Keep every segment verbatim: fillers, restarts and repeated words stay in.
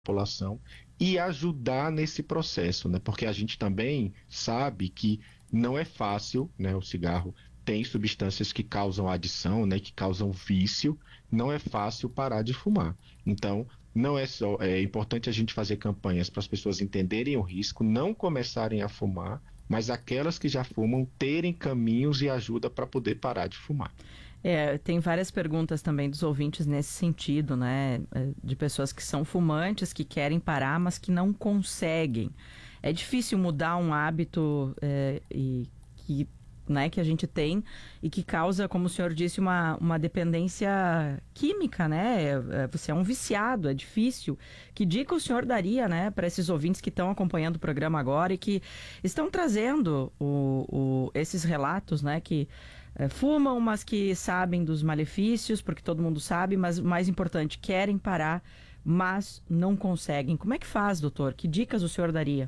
população e ajudar nesse processo, né? Porque a gente também sabe que não é fácil, né? O cigarro tem substâncias que causam adição, né? Que causam vício, não é fácil parar de fumar. Então, não é só, é importante a gente fazer campanhas para as pessoas entenderem o risco, não começarem a fumar, mas aquelas que já fumam terem caminhos e ajuda para poder parar de fumar. É, tem várias perguntas também dos ouvintes nesse sentido, né? De pessoas que são fumantes, que querem parar, mas que não conseguem. É difícil mudar um hábito é, e que, né, que a gente tem e que causa, como o senhor disse, uma, uma dependência química, né? É, você é um viciado, é difícil. Que dica o senhor daria, né, para esses ouvintes que estão acompanhando o programa agora e que estão trazendo o, o, esses relatos, né, que É, fumam, mas que sabem dos malefícios, porque todo mundo sabe, mas o mais importante, querem parar, mas não conseguem. Como é que faz, doutor? Que dicas o senhor daria?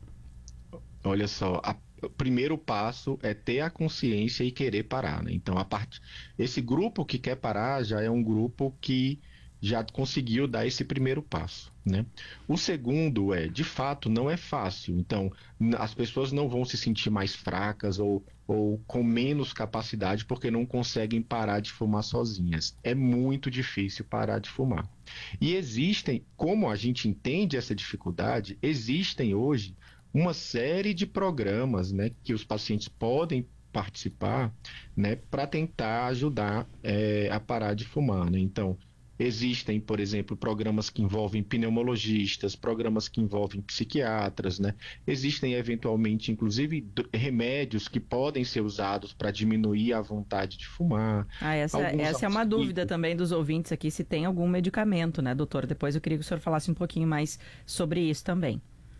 Olha só, a, o primeiro passo é ter a consciência e querer parar, né? Então, a parte, esse grupo que quer parar já é um grupo que já conseguiu dar esse primeiro passo, né? O segundo é, de fato, não é fácil. Então, as pessoas não vão se sentir mais fracas ou, ou com menos capacidade porque não conseguem parar de fumar sozinhas. É muito difícil parar de fumar. E existem, como a gente entende essa dificuldade, existem hoje uma série de programas, né, que os pacientes podem participar, né, para tentar ajudar é, a parar de fumar, né? Então, existem, por exemplo, programas que envolvem pneumologistas, programas que envolvem psiquiatras, né? Existem, eventualmente, inclusive, remédios que podem ser usados para diminuir a vontade de fumar. Ah, essa, essa é uma dúvida também dos ouvintes aqui, se tem algum medicamento, né, doutor? Depois eu queria que o senhor falasse um pouquinho mais sobre isso também.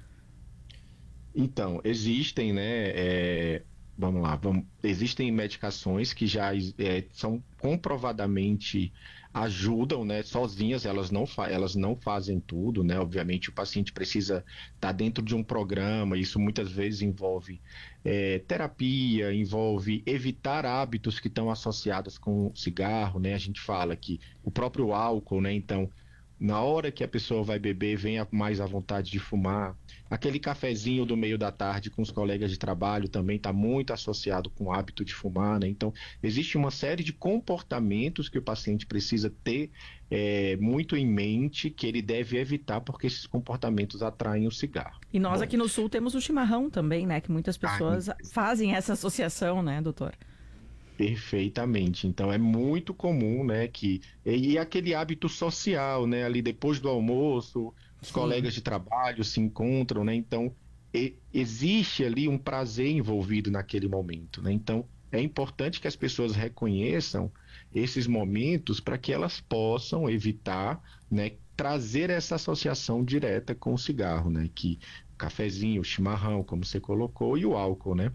Então, existem, né, é, vamos lá, vamos, existem medicações que já é, são comprovadamente ajudam, né, sozinhas, elas não, fa elas não fazem tudo, né, obviamente o paciente precisa estar dentro de um programa, isso muitas vezes envolve é, terapia, envolve evitar hábitos que estão associados com o cigarro, né, a gente fala que o próprio álcool, né, então, na hora que a pessoa vai beber, venha mais à vontade de fumar. Aquele cafezinho do meio da tarde com os colegas de trabalho também está muito associado com o hábito de fumar, né? Então, existe uma série de comportamentos que o paciente precisa ter é, muito em mente, que ele deve evitar, porque esses comportamentos atraem o cigarro. E nós Bom, aqui no Sul temos o chimarrão também, né? Que muitas pessoas ah, fazem essa associação, né, doutor? Perfeitamente. Então é muito comum, né, que e, e aquele hábito social, né, ali depois do almoço, os Sim. colegas de trabalho se encontram, né? Então e, existe ali um prazer envolvido naquele momento, né? Então é importante que as pessoas reconheçam esses momentos para que elas possam evitar, né, trazer essa associação direta com o cigarro, né, que o cafezinho, o chimarrão, como você colocou, e o álcool, né?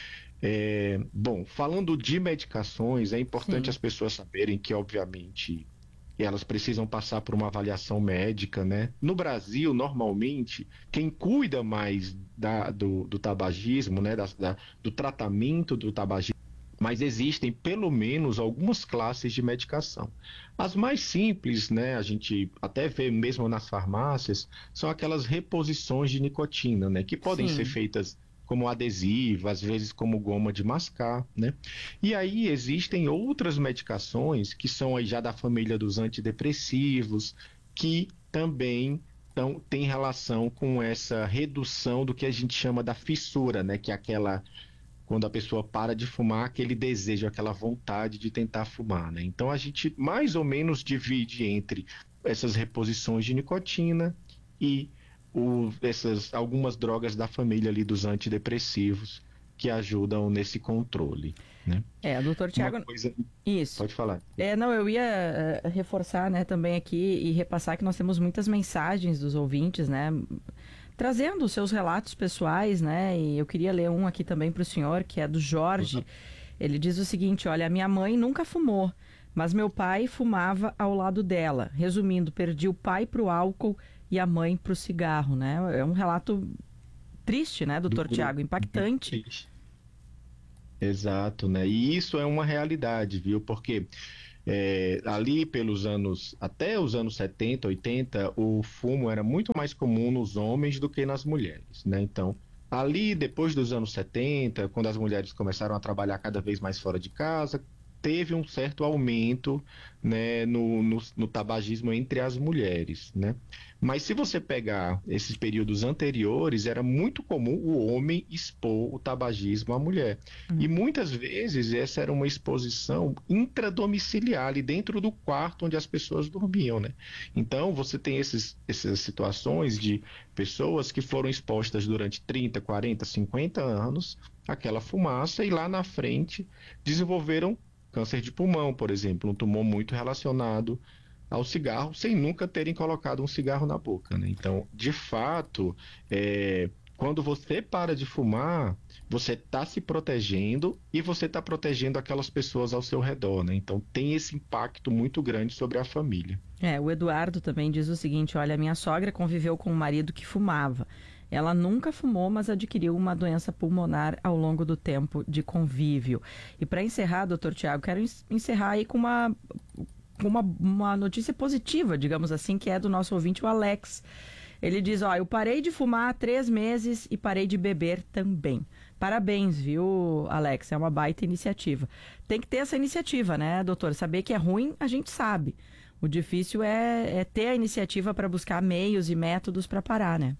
É, bom, falando de medicações, é importante Sim. as pessoas saberem que, obviamente, elas precisam passar por uma avaliação médica, né? No Brasil, normalmente, quem cuida mais da, do, do tabagismo, né? Da, da, do tratamento do tabagismo, mas existem pelo menos algumas classes de medicação. As mais simples, né? A gente até vê mesmo nas farmácias, são aquelas reposições de nicotina, né? Que podem Sim. ser feitas como adesivo, às vezes como goma de mascar, né? E aí existem outras medicações que são aí já da família dos antidepressivos, que também tão, tem relação com essa redução do que a gente chama da fissura, né? Que é aquela, quando a pessoa para de fumar, aquele desejo, aquela vontade de tentar fumar, né? Então a gente mais ou menos divide entre essas reposições de nicotina e O, essas, algumas drogas da família ali dos antidepressivos que ajudam nesse controle, né? É, doutor Tiago, coisa... isso. Pode falar. É, não, eu ia uh, reforçar, né, também aqui e repassar que nós temos muitas mensagens dos ouvintes, né, trazendo os seus relatos pessoais, né, e eu queria ler um aqui também para o senhor, que é do Jorge. Uhum. Ele diz o seguinte: olha, a minha mãe nunca fumou, mas meu pai fumava ao lado dela. Resumindo, perdi o pai pro álcool e a mãe pro cigarro, né? É um relato triste, né, doutor Do, Tiago? Impactante. Exato, né? E isso é uma realidade, viu? Porque É, ali pelos anos, até os anos setenta, oitenta, o fumo era muito mais comum nos homens do que nas mulheres, né? Então, ali depois dos anos setenta, quando as mulheres começaram a trabalhar cada vez mais fora de casa, teve um certo aumento, né, no, no, no tabagismo entre as mulheres, né? Mas se você pegar esses períodos anteriores, era muito comum o homem expor o tabagismo à mulher. E Hum. muitas vezes essa era uma exposição intradomiciliar, ali dentro do quarto onde as pessoas dormiam, né? Então você tem esses, essas situações de pessoas que foram expostas durante trinta, quarenta, cinquenta anos àquela fumaça e lá na frente desenvolveram câncer de pulmão, por exemplo, um tumor muito relacionado ao cigarro, sem nunca terem colocado um cigarro na boca, né? Então, de fato, é, quando você para de fumar, você está se protegendo e você está protegendo aquelas pessoas ao seu redor, né? Então, tem esse impacto muito grande sobre a família. É, o Eduardo também diz o seguinte: olha, minha sogra conviveu com um marido que fumava. Ela nunca fumou, mas adquiriu uma doença pulmonar ao longo do tempo de convívio. E para encerrar, doutor Tiago, quero encerrar aí com uma, uma, uma notícia positiva, digamos assim, que é do nosso ouvinte, o Alex. Ele diz, ó, eu parei de fumar há três meses e parei de beber também. Parabéns, viu, Alex? É uma baita iniciativa. Tem que ter essa iniciativa, né, doutor? Saber que é ruim, a gente sabe. O difícil é, é ter a iniciativa para buscar meios e métodos para parar, né?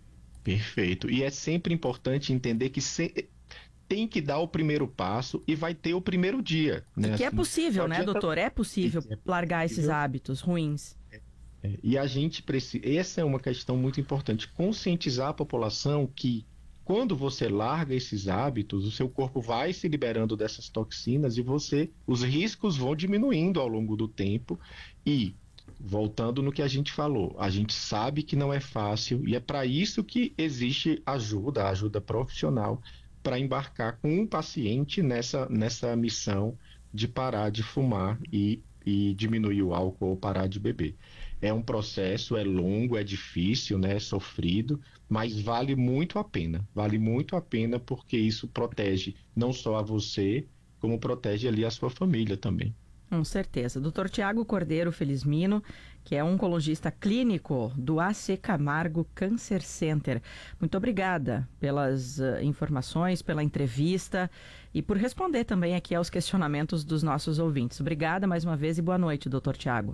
Perfeito. E é sempre importante entender que se... tem que dar o primeiro passo e vai ter o primeiro dia, né? E que é Assim, possível, né, adianta... doutor? É possível é largar esses possível. hábitos ruins. É, e a gente precisa. Essa é uma questão muito importante. Conscientizar a população que quando você larga esses hábitos, o seu corpo vai se liberando dessas toxinas e você, os riscos vão diminuindo ao longo do tempo. E voltando no que a gente falou, a gente sabe que não é fácil e é para isso que existe ajuda, ajuda profissional para embarcar com um paciente nessa, nessa missão de parar de fumar e, e diminuir o álcool ou parar de beber. É um processo, é longo, é difícil, né, é sofrido, mas vale muito a pena. Vale muito a pena porque isso protege não só a você, como protege ali a sua família também. Com certeza. doutor Tiago Cordeiro Felizmino, que é oncologista clínico do A C Camargo Cancer Center. Muito obrigada pelas uh, informações, pela entrevista e por responder também aqui aos questionamentos dos nossos ouvintes. Obrigada mais uma vez e boa noite, doutor Tiago.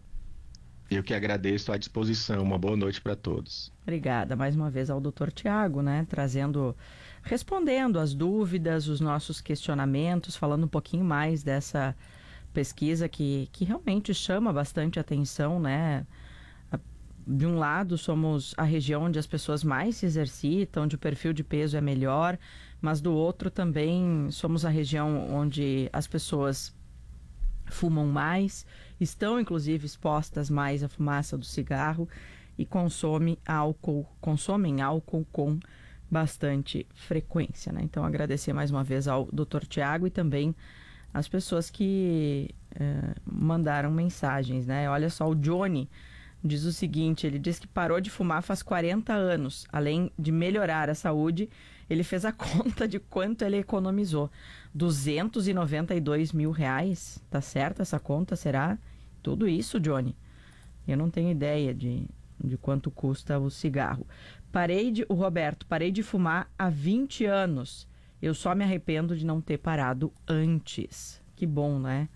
Eu que agradeço à disposição. Uma boa noite para todos. Obrigada mais uma vez ao doutor Tiago, né, trazendo, respondendo as dúvidas, os nossos questionamentos, falando um pouquinho mais dessa pesquisa que, que realmente chama bastante atenção, né? De um lado, somos a região onde as pessoas mais se exercitam, onde o perfil de peso é melhor, mas do outro também somos a região onde as pessoas fumam mais, estão inclusive expostas mais à fumaça do cigarro e consomem álcool, consomem álcool com bastante frequência, né? Então, agradecer mais uma vez ao doutor Tiago e também as pessoas que eh, mandaram mensagens, né? Olha só, o Johnny diz o seguinte, ele diz que parou de fumar faz quarenta anos. Além de melhorar a saúde, ele fez a conta de quanto ele economizou. duzentos e noventa e dois mil reais. Tá certa essa conta, será? Tudo isso, Johnny? Eu não tenho ideia de, de quanto custa o cigarro. Parei de... O Roberto, parei de fumar há vinte anos. Eu só me arrependo de não ter parado antes. Que bom, né?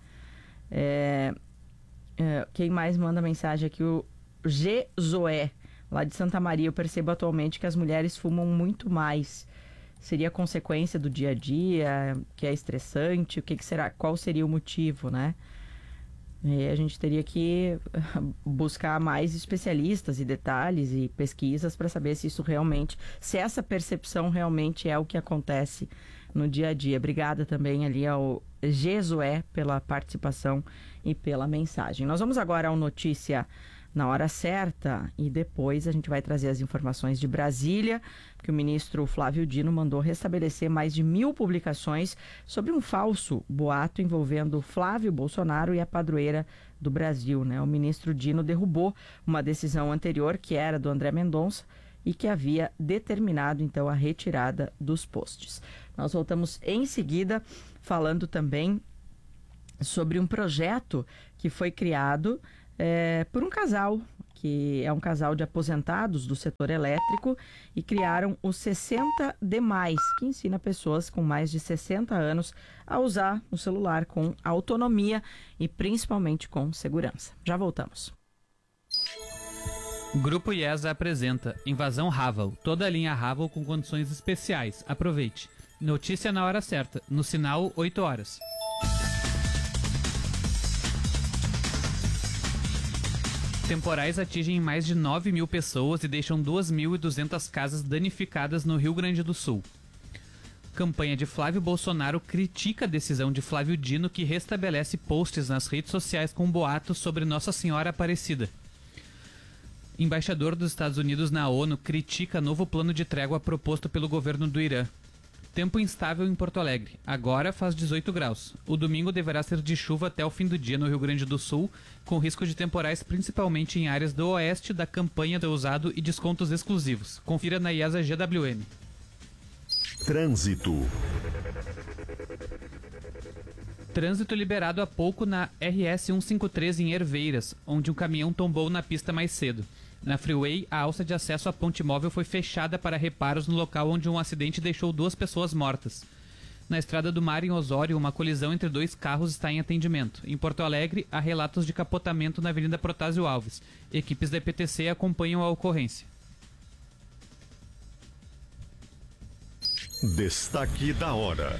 É, é, quem mais manda mensagem aqui? O G. Zoé, lá de Santa Maria. Eu percebo atualmente que as mulheres fumam muito mais. Seria consequência do dia a dia, que é estressante? O que, que será? Qual seria o motivo, né? E a gente teria que buscar mais especialistas e detalhes e pesquisas para saber se isso realmente, se essa percepção realmente é o que acontece no dia a dia. Obrigada também ali ao Jesué pela participação e pela mensagem. Nós vamos agora ao Notícia na Hora Certa e depois a gente vai trazer as informações de Brasília, que o ministro Flávio Dino mandou restabelecer mais de mil publicações sobre um falso boato envolvendo Flávio Bolsonaro e a padroeira do Brasil, né? O ministro Dino derrubou uma decisão anterior, que era do André Mendonça, e que havia determinado, então, a retirada dos posts. Nós voltamos em seguida falando também sobre um projeto que foi criado é, por um casal, que é um casal de aposentados do setor elétrico, e criaram o sessenta D mais, que ensina pessoas com mais de sessenta anos a usar o celular com autonomia e principalmente com segurança. Já voltamos. Grupo IESA apresenta Invasão Ravel, toda a linha Ravel com condições especiais. Aproveite. Notícia na hora certa, no sinal oito horas. Temporais atingem mais de nove mil pessoas e deixam duas mil e duzentas casas danificadas no Rio Grande do Sul. Campanha de Flávio Bolsonaro critica a decisão de Flávio Dino, que restabelece posts nas redes sociais com boatos sobre Nossa Senhora Aparecida. Embaixador dos Estados Unidos na ONU critica novo plano de trégua proposto pelo governo do Irã. Tempo instável em Porto Alegre. Agora faz dezoito graus. O domingo deverá ser de chuva até o fim do dia no Rio Grande do Sul, com risco de temporais principalmente em áreas do oeste da campanha do usado e descontos exclusivos. Confira na IESA G W M. Trânsito. Trânsito liberado há pouco na R S cento e cinquenta e três em Herveiras, onde um caminhão tombou na pista mais cedo. Na Freeway, a alça de acesso à ponte móvel foi fechada para reparos no local onde um acidente deixou duas pessoas mortas. Na Estrada do Mar, em Osório, uma colisão entre dois carros está em atendimento. Em Porto Alegre, há relatos de capotamento na Avenida Protásio Alves. Equipes da E P T C acompanham a ocorrência. Destaque da hora.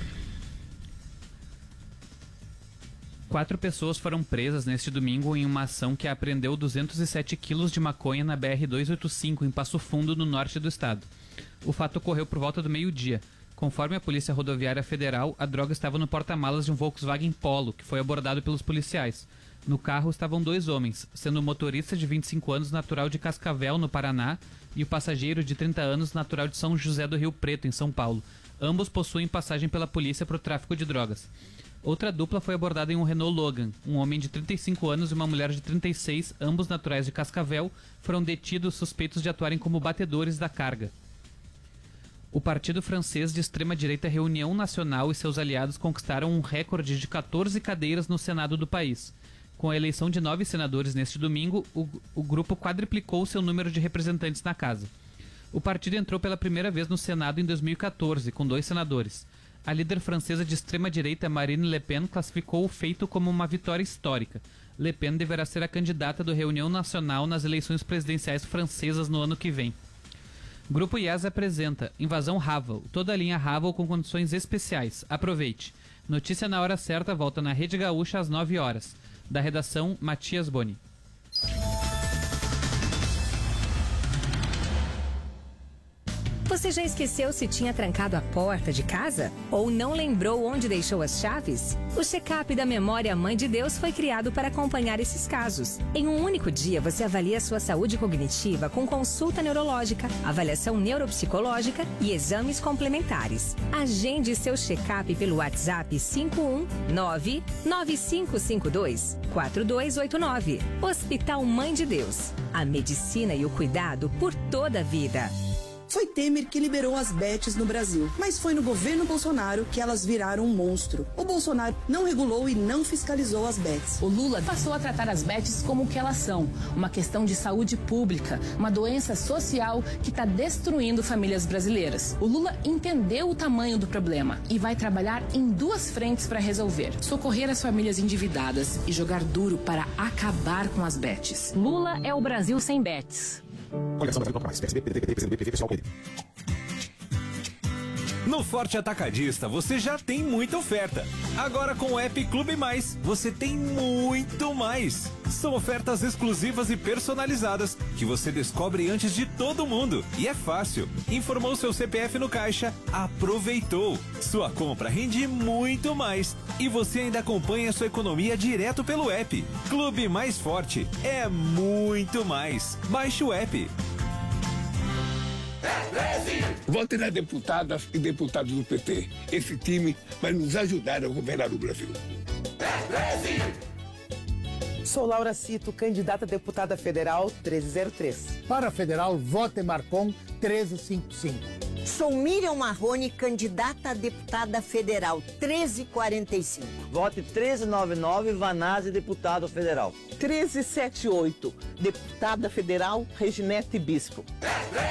Quatro pessoas foram presas neste domingo em uma ação que apreendeu duzentos e sete quilos de maconha na B R duzentos e oitenta e cinco, em Passo Fundo, no norte do estado. O fato ocorreu por volta do meio-dia. Conforme a Polícia Rodoviária Federal, a droga estava no porta-malas de um Volkswagen Polo, que foi abordado pelos policiais. No carro estavam dois homens, sendo o motorista de vinte e cinco anos, natural de Cascavel, no Paraná, e o passageiro de trinta anos, natural de São José do Rio Preto, em São Paulo. Ambos possuem passagem pela polícia por tráfico de drogas. Outra dupla foi abordada em um Renault Logan. Um homem de trinta e cinco anos e uma mulher de trinta e seis, ambos naturais de Cascavel, foram detidos suspeitos de atuarem como batedores da carga. O partido francês de extrema-direita Reunião Nacional e seus aliados conquistaram um recorde de quatorze cadeiras no Senado do país. Com a eleição de nove senadores neste domingo, o, o grupo quadriplicou seu número de representantes na casa. O partido entrou pela primeira vez no Senado em dois mil e quatorze, com dois senadores. A líder francesa de extrema-direita Marine Le Pen classificou o feito como uma vitória histórica. Le Pen deverá ser a candidata do Reunião Nacional nas eleições presidenciais francesas no ano que vem. Grupo IESA apresenta Invasão Ravel, toda a linha Ravel com condições especiais. Aproveite. Notícia na hora certa volta na Rede Gaúcha às nove horas. Da redação, Matias Boni. Você já esqueceu se tinha trancado a porta de casa? Ou não lembrou onde deixou as chaves? O check-up da Memória Mãe de Deus foi criado para acompanhar esses casos. Em um único dia, você avalia a sua saúde cognitiva com consulta neurológica, avaliação neuropsicológica e exames complementares. Agende seu check-up pelo WhatsApp cinco um nove nove cinco cinco dois quatro dois oito nove. Hospital Mãe de Deus. A medicina e o cuidado por toda a vida. Foi Temer que liberou as bets no Brasil, mas foi no governo Bolsonaro que elas viraram um monstro. O Bolsonaro não regulou e não fiscalizou as bets. O Lula passou a tratar as bets como o que elas são, uma questão de saúde pública, uma doença social que está destruindo famílias brasileiras. O Lula entendeu o tamanho do problema e vai trabalhar em duas frentes para resolver: socorrer as famílias endividadas e jogar duro para acabar com as bets. Lula é o Brasil sem bets. No Forte Atacadista você já tem muita oferta. Agora com o app Clube Mais, você tem muito mais. São ofertas exclusivas e personalizadas que você descobre antes de todo mundo. E é fácil. Informou seu C P F no caixa, aproveitou. Sua compra rende muito mais. E você ainda acompanha sua economia direto pelo app. Clube Mais Forte é muito mais. Baixe o app. Vote nas deputadas e deputados do P T. Esse time vai nos ajudar a governar o Brasil. Sou Laura Cito, candidata a deputada federal treze zero três. Para a federal, vote Marcon treze cinquenta e cinco. Sou Miriam Marrone, candidata a deputada federal, treze quarenta e cinco. Vote treze noventa e nove, Vanazzi, deputado federal. treze setenta e oito, deputada federal, Reginete Bispo.